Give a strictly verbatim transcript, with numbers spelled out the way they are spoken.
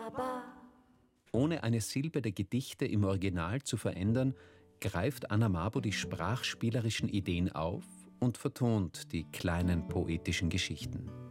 Ohne eine Silbe der Gedichte im Original zu verändern, greift Anna Mabo die sprachspielerischen Ideen auf und vertont die kleinen poetischen Geschichten.